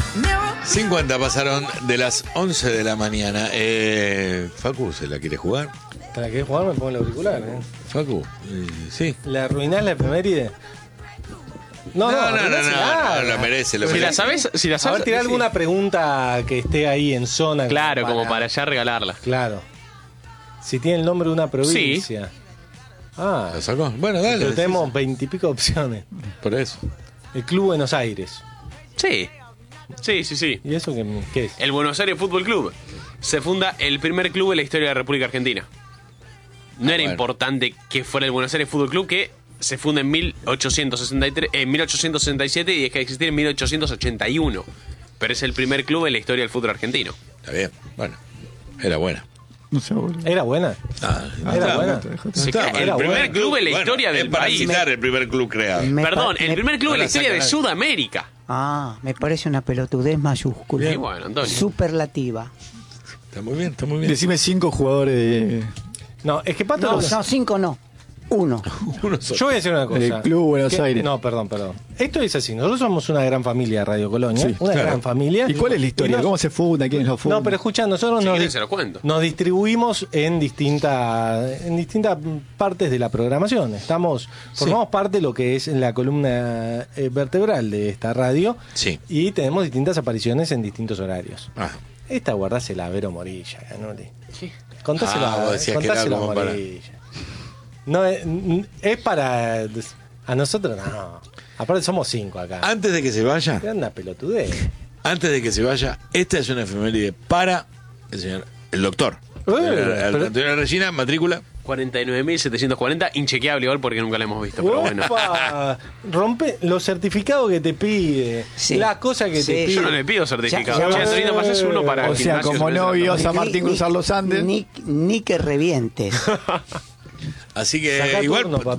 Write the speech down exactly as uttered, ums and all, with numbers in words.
cincuenta pasaron de las once de la mañana. Eh, Facu, ¿se la quiere jugar? ¿Te la querés jugar? Me pongo el auricular, ¿eh? Facu, eh, sí. ¿Le arruinás la efeméride? No, no, no, no, no, arruinásela. no, lo merece, lo Si merece. la sabes, si la A sabes. ver, tirar sí. alguna pregunta que esté ahí en zona. Claro, como para ya regalarla. Claro. Si tiene el nombre de una provincia. Ah, ¿Lo sacó? Bueno, dale. pero decís. tenemos veintipico opciones. Por eso. El Club Buenos Aires. Sí. Sí, sí, sí. ¿Y eso qué, qué es? El Buenos Aires Fútbol Club. Se funda el primer club en la historia de la República Argentina. No Ah, era bueno. importante que fuera el Buenos Aires Fútbol Club, que se funda en mil ochocientos sesenta y tres, en mil ochocientos sesenta y siete y deja de existir en mil ochocientos ochenta y uno. Pero es el primer club en la historia del fútbol argentino. Está bien. Bueno, era buena. No sé, boludo. ¿Era buena? Ah, Era está, buena. está, Se está, crea el el primer primer club en la historia del es para país. citar el primer club creado. Me Perdón, pa- el me- primer club no en la la historia saca de nadie. Sudamérica. Ah, me parece una pelotudez mayúscula. Y bueno, Antonio. Superlativa. Está muy bien, está muy bien. Decime cinco jugadores de, No, es que Pato... No, lo- no, cinco no. Uno. Uno solo. Yo voy a decir una cosa. del Club Buenos Que- Aires. No, perdón, perdón. Esto es así. Nosotros somos una gran familia, Radio Colonia. Sí, una claro. gran familia. ¿Y cuál es la historia? Y nos- ¿Cómo se funda? ¿Quiénes lo fundan? No, pero escucha, nosotros Si nos, quieren di- se lo cuento. nos distribuimos en distintas en distintas partes de la programación. Estamos formamos parte de lo que es la columna eh, vertebral de esta radio. Sí. Y tenemos distintas apariciones en distintos horarios. Ah, Esta guardásela a Vero Morilla, Ganoli. Sí. Contáselo, Ah, a- vos decías que era contáselo a como para- Morilla. No, es, es para... A nosotros no. Aparte somos cinco acá. antes de que se vaya, Es una pelotudez. antes de que se vaya, esta es una efeméride para el señor, el doctor. Eh, el, pero- Antonio Regina, matrícula. cuarenta y nueve mil setecientos cuarenta, inchequeable igual porque nunca la hemos visto, pero bueno. Opa, rompe los certificados que te pide, Sí. las cosas que Sí. te pide. Yo no le pido certificado. Ya- ya- Che, Antonino, pasás uno para O el sea, gimnasio, como se me hace no la ibas toma. a Martín Cruzar los Andes. Ni, ni que revientes. Así que Sacá igual turno, papá.